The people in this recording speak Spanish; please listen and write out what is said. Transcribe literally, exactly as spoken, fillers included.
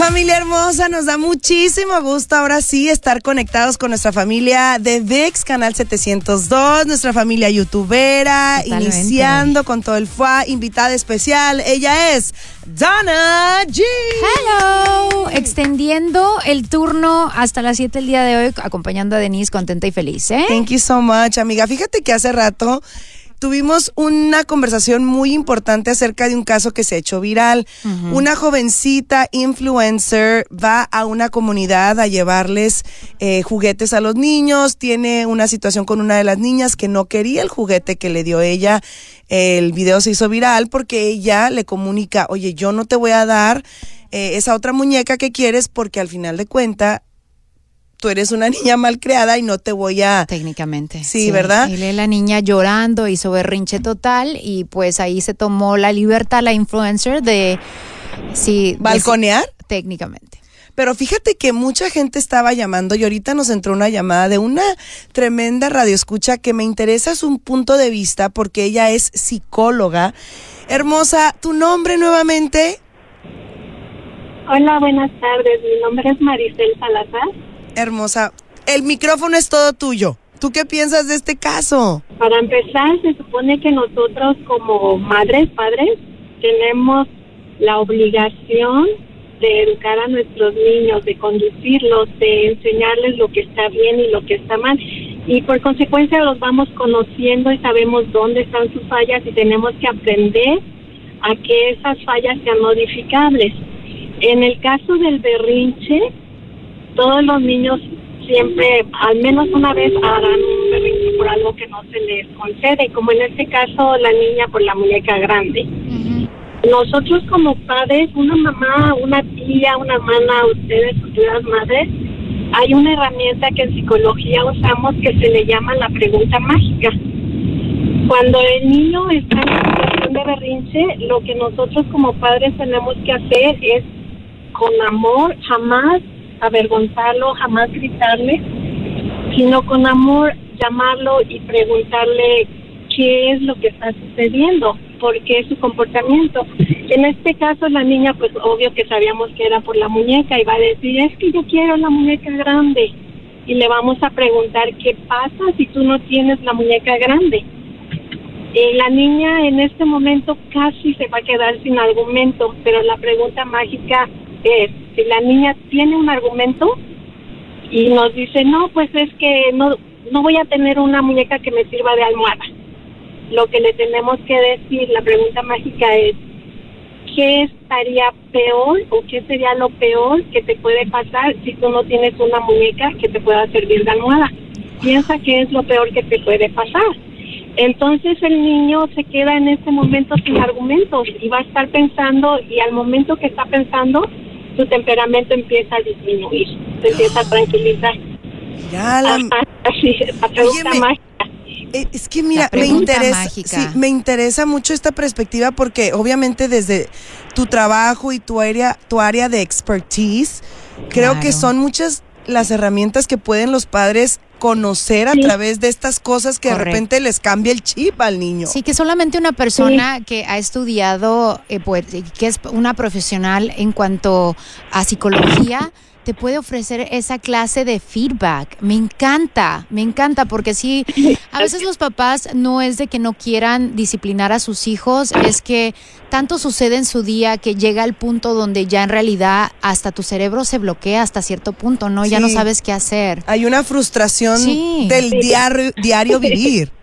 Familia hermosa, nos da muchísimo gusto ahora sí estar conectados con nuestra familia de V I X, Canal setecientos dos, nuestra familia youtubera, Totalmente. Iniciando con todo el F U A, invitada especial, ella es Donna G. Hello, extendiendo el turno hasta las siete el día de hoy, acompañando a Denise contenta y feliz, ¿eh? Thank you so much, amiga. Fíjate que hace rato tuvimos una conversación muy importante acerca de un caso que se ha hecho viral. Uh-huh. Una jovencita influencer va a una comunidad a llevarles eh, juguetes a los niños. Tiene una situación con una de las niñas que no quería el juguete que le dio ella. El video se hizo viral porque ella le comunica, oye, yo no te voy a dar eh, esa otra muñeca que quieres porque al final de cuentas tú eres una niña mal creada y no te voy a... Técnicamente. Sí, sí, ¿verdad? Y la niña llorando, hizo berrinche total y pues ahí se tomó la libertad la influencer de... sí, ¿balconear? De, técnicamente. Pero fíjate que mucha gente estaba llamando y ahorita nos entró una llamada de una tremenda radioescucha que me interesa su punto de vista porque ella es psicóloga. Hermosa, ¿tu nombre nuevamente? Hola, buenas tardes. Mi nombre es Maricel Salazar. Hermosa, el micrófono es todo tuyo. ¿Tú qué piensas de este caso? Para empezar, se supone que nosotros como madres, padres, tenemos la obligación de educar a nuestros niños, de conducirlos, de enseñarles lo que está bien y lo que está mal. Y por consecuencia los vamos conociendo y sabemos dónde están sus fallas y tenemos que aprender a que esas fallas sean modificables. En el caso del berrinche, todos los niños siempre, al menos una vez, harán un berrinche por algo que no se les concede, como en este caso la niña por la muñeca grande. Uh-huh. Nosotros como padres, una mamá, una tía, una hermana, ustedes, futuras madres, hay una herramienta que en psicología usamos que se le llama la pregunta mágica. Cuando el niño está en situación de berrinche, lo que nosotros como padres tenemos que hacer es, con amor, jamás avergonzarlo, jamás gritarle, sino con amor llamarlo y preguntarle qué es lo que está sucediendo, por qué es su comportamiento. En este caso la niña, pues obvio que sabíamos que era por la muñeca y va a decir, es que yo quiero la muñeca grande, y le vamos a preguntar qué pasa si tú no tienes la muñeca grande. Y la niña en este momento casi se va a quedar sin argumento, pero la pregunta mágica es, si la niña tiene un argumento y nos dice, no, pues es que no, no voy a tener una muñeca que me sirva de almohada. Lo que le tenemos que decir, la pregunta mágica es, ¿qué estaría peor o qué sería lo peor que te puede pasar si tú no tienes una muñeca que te pueda servir de almohada? Piensa qué es lo peor que te puede pasar. Entonces el niño se queda en este momento sin argumentos y va a estar pensando, y al momento que está pensando, su temperamento empieza a disminuir, se empieza a tranquilizar. Ya la... Así, la pregunta Oye, me... mágica. Es que mira, me interesa, sí, me interesa mucho esta perspectiva porque obviamente desde tu trabajo y tu área, tu área de expertise, creo claro. que son muchas las herramientas que pueden los padres conocer a sí. través de estas cosas que Correcto. De repente les cambia el chip al niño. Sí, que solamente una persona sí. que ha estudiado, eh, pues, que es una profesional en cuanto a psicología, te puede ofrecer esa clase de feedback. Me encanta, me encanta, porque sí, a veces los papás no es de que no quieran disciplinar a sus hijos, es que tanto sucede en su día que llega al punto donde ya en realidad hasta tu cerebro se bloquea hasta cierto punto, ¿no? Sí. Ya no sabes qué hacer. Hay una frustración sí. del diario, diario vivir.